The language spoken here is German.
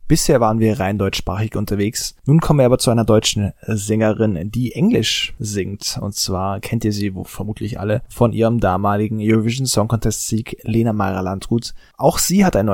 Bisher waren wir rein deutschsprachig unterwegs. Nun kommen wir aber zu einer deutschen Sängerin, die Englisch singt. Und zwar kennt ihr sie vermutlich alle von ihrem damaligen Eurovision Song Contest Sieg Lena Meyer-Landrut. Auch sie hat ein neues